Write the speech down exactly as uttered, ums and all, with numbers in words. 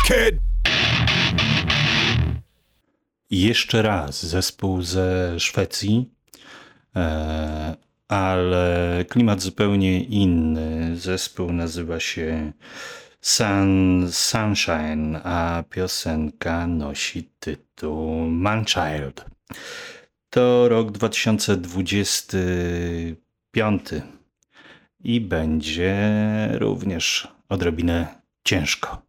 kid! Jeszcze raz zespół ze Szwecji, e, ale klimat zupełnie inny. Zespół nazywa się Sun, Sunshine, a piosenka nosi tytuł Manchild. To rok dwa tysiące dwudziesty piąty i będzie również odrobinę ciężko.